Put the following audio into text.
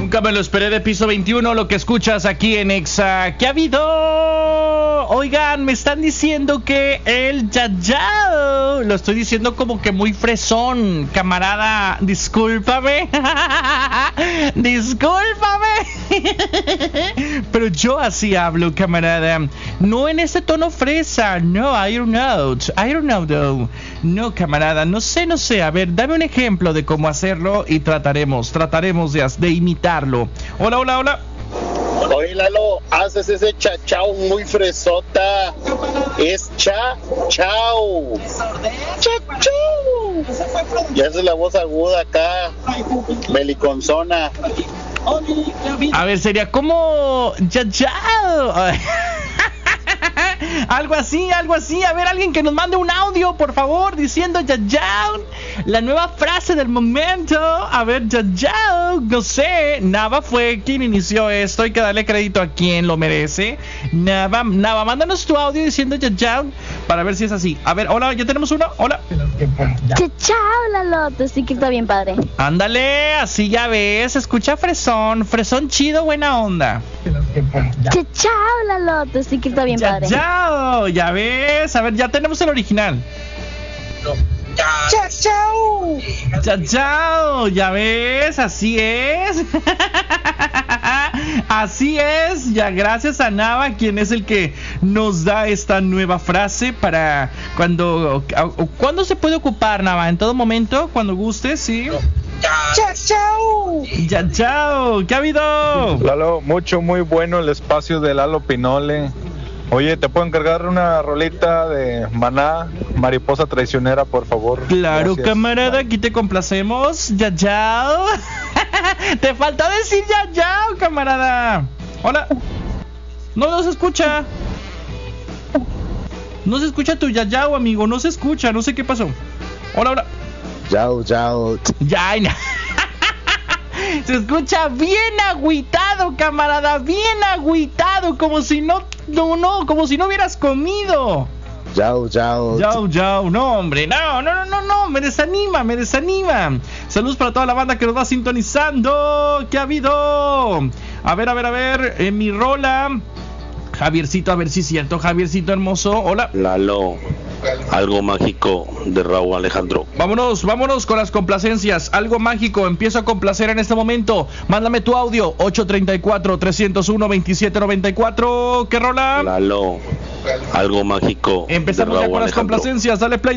Nunca me lo esperé de Piso 21, lo que escuchas aquí en Exa. ¿Qué ha habido? Oigan, me están diciendo que el Yayao, lo estoy diciendo como que muy fresón, camarada, discúlpame. Discúlpame. Pero yo así hablo, camarada. No en ese tono fresa. No, I don't know though. No, camarada, no sé. A ver, dame un ejemplo de cómo hacerlo y trataremos de imitarlo. Hola. Oye, Lalo, haces ese chachao muy fresota. Es chao. Chachao. Y haces la voz aguda acá, beliconzona. A ver, sería como chachao. Algo así. A ver, alguien que nos mande un audio, por favor, diciendo Yayao, la nueva frase del momento. A ver, Yayao, no sé. Nava fue quien inició esto. Hay que darle crédito a quien lo merece. Nava, mándanos tu audio diciendo Yayao para ver si es así. A ver, hola, ya tenemos uno. Hola. Chao, Lalo, tu sticker está bien padre. Ándale, así ya ves. Escucha fresón chido, buena onda. Chao, Lalo, tu sticker está bien padre. Chao, ya ves. A ver, ya tenemos el original. Chao, ya ves, así es. Así es, ya gracias a Nava, quien es el que nos da esta nueva frase para cuando se puede ocupar, Nava, en todo momento, cuando guste, sí. Chao, ¿qué ha habido? Lalo, muy bueno el espacio de Lalo Pinole. Oye, ¿te puedo encargar una rolita de Maná, Mariposa Traicionera, por favor? Claro, gracias, camarada, bye. Aquí te complacemos. Yayao. Te faltó decir Yayao, camarada. Hola. No se escucha. No se escucha tu Yayao, amigo. No se escucha, no sé qué pasó. Hola. Yao. Ya. Se escucha bien agüitado, camarada, bien agüitado, como si no, como si no hubieras comido. Yao. No, hombre, no, me desanima. Saludos para toda la banda que nos va sintonizando. ¿Qué ha habido? A ver, en mi rola. Javiercito, a ver si es cierto, Javiercito hermoso. Hola. Lalo, algo mágico de Raúl Alejandro. Vámonos con las complacencias. Algo mágico, empiezo a complacer en este momento. Mándame tu audio, 834-301-2794. ¿Qué rola? Lalo, algo mágico. Empezamos de ya Raúl con las Alejandro. complacencias, dale play.